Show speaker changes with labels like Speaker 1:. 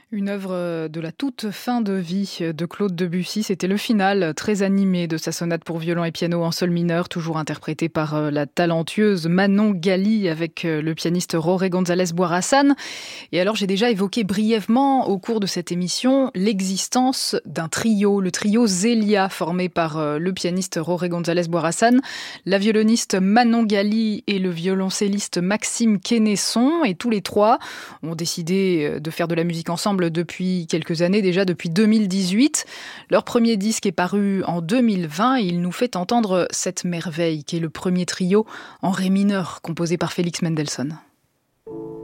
Speaker 1: Une œuvre de la toute fin de vie de Claude Debussy. C'était le final très animé de sa sonate pour violon et piano en sol mineur, toujours interprétée par la talentueuse Manon Gali avec le pianiste Jorge González Boirassan. Et alors, j'ai déjà évoqué brièvement au cours de cette émission l'existence d'un trio, le trio Zélia, formé par le pianiste Jorge González Boirassan, la violoniste Manon Gali et le violoncelliste Maxime Quenesson. Et tous les trois ont décidé de faire de la musique ensemble depuis quelques années, déjà depuis 2018. Leur premier disque est paru en 2020 et il nous fait entendre cette merveille qui est le premier trio en ré mineur composé par Félix Mendelssohn.